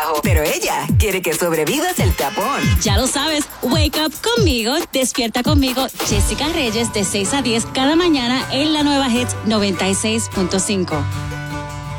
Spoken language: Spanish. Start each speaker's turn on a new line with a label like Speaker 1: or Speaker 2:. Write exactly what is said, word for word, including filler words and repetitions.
Speaker 1: trabajo. Pero ella quiere que sobrevivas el tapón.
Speaker 2: Ya lo sabes, wake up conmigo, despierta conmigo, Jessica Reyes, de seis a diez cada mañana en la nueva Hits noventa y seis punto cinco.